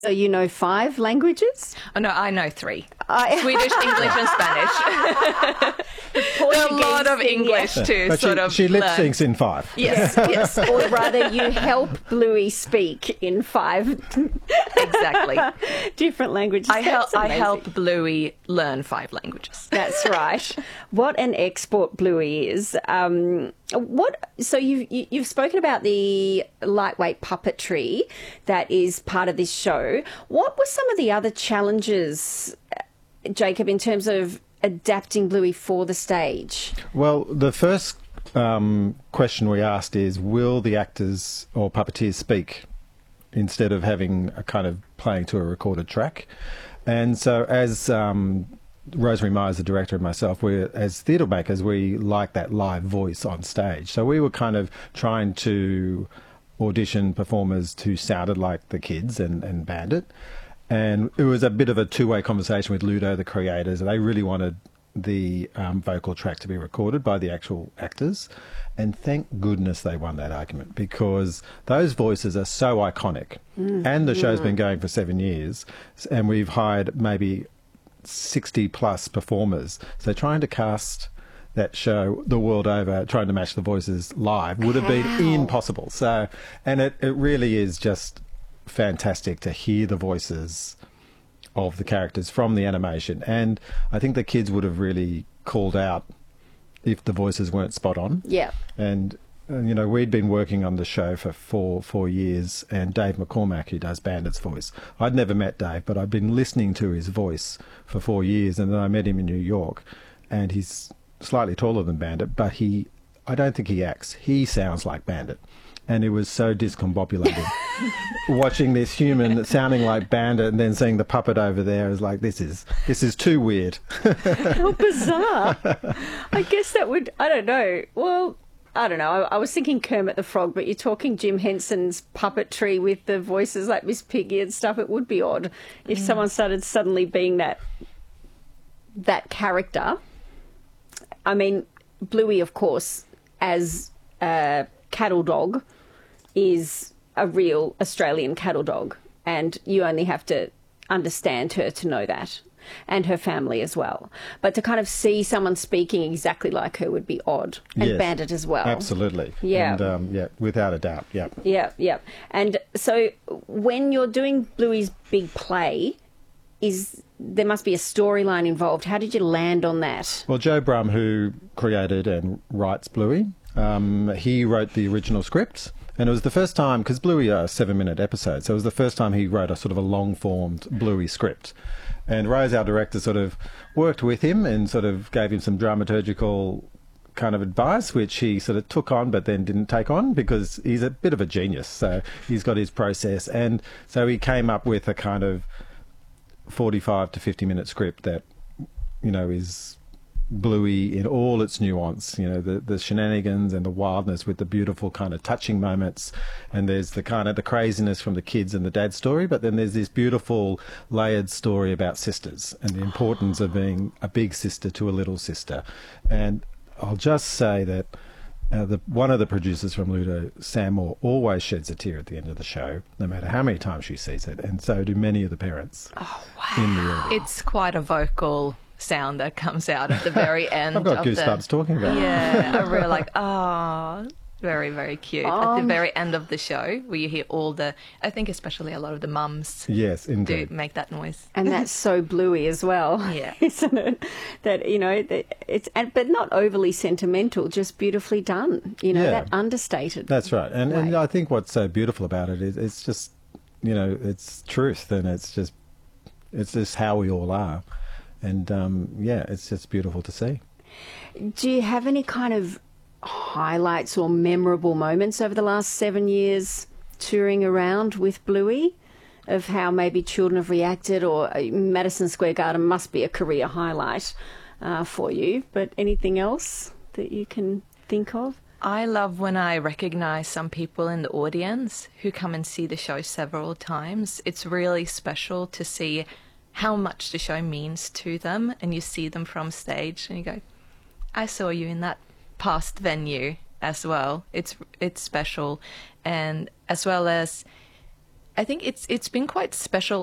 So you know 5 languages? Oh, no, I know 3. Swedish, English and Spanish. A lot of English to But sort of she lip learn. syncs in 5. Yes, yes, Or rather, you help Bluey speak in 5 exactly. different languages. I That's amazing. help Bluey learn 5 languages. That's right. What an export Bluey is. So you've spoken about the lightweight puppetry that is part of this show. What were some of the other challenges, Jacob, in terms of adapting Bluey for the stage? Well, the first question we asked is, will the actors or puppeteers speak instead of having a kind of playing to a recorded track? And so as Rosemary Myers, the director, and myself, as theatre makers, we like that live voice on stage. So we were kind of trying to audition performers who sounded like the kids and Bandit. And it was a bit of a two-way conversation with Ludo, the creators. They really wanted the vocal track to be recorded by the actual actors. And thank goodness they won that argument, because those voices are so iconic. And the show's been going for 7 years, and we've hired maybe 60 plus performers. So trying to cast that show the world over, trying to match the voices live would have been impossible. So, and it really is just fantastic to hear the voices of the characters from the animation. And I think the kids would have really called out if the voices weren't spot on. Yeah. And you know, we'd been working on the show for four years, and Dave McCormack, who does Bandit's voice, I'd never met Dave, but I'd been listening to his voice for 4 years, and then I met him in New York, and he's slightly taller than Bandit, but I don't think he acts. He sounds like Bandit. And it was so discombobulated watching this human sounding like Bandit and then seeing the puppet over there. Is like, this is too weird. How bizarre. I guess that would, I don't know. Well, I don't know. I was thinking Kermit the Frog, but you're talking Jim Henson's puppetry with the voices like Miss Piggy and stuff. It would be odd if someone started suddenly being that character. I mean, Bluey, of course, as a cattle dog, is a real Australian cattle dog, and you only have to understand her to know that, and her family as well. But to kind of see someone speaking exactly like her would be odd, and Yes, Bandit as well. Absolutely. Yeah. And, yeah, without a doubt. Yeah. Yeah, yeah. And so when you're doing Bluey's big play, there must be a storyline involved. How did you land on that? Well, Joe Brum, who created and writes Bluey, he wrote the original script. And it was the first time, because Bluey are 7-minute episodes, so it was the first time he wrote a sort of a long-formed Bluey script. And Rose, our director, sort of worked with him and sort of gave him some dramaturgical kind of advice, which he sort of took on but then didn't take on, because he's a bit of a genius. So he's got his process. And so he came up with a kind of 45 to 50-minute script that, you know, is Bluey in all its nuance, you know, the shenanigans and the wildness with the beautiful kind of touching moments, and there's the kind of the craziness from the kids and the dad story, but then there's this beautiful layered story about sisters and the importance of being a big sister to a little sister. And I'll just say that one of the producers from Ludo, Sam Moore, always sheds a tear at the end of the show, no matter how many times she sees it, and so do many of the parents in the audience. It's quite a vocal sound that comes out at the very end. I've got goosebumps talking about it. Yeah, I really like, very, very cute. At the very end of the show, where you hear all I think especially a lot of the mums Yes, do indeed. make that noise. And that's so Bluey as well, Yeah. isn't it? That, you know, but not overly sentimental, just beautifully done. You know, Yeah. that understated. That's right. And way. I think what's so beautiful about it is it's just, you know, it's truth, and it's just how we all are. And, yeah, it's just beautiful to see. Do you have any kind of highlights or memorable moments over the last 7 years touring around with Bluey, of how maybe children have reacted? Or Madison Square Garden must be a career highlight for you, but anything else that you can think of? I love when I recognise some people in the audience who come and see the show several times. It's really special to see how much the show means to them, and you see them from stage and you go, I saw you in that past venue as well. It's special. And as well as I think it's been quite special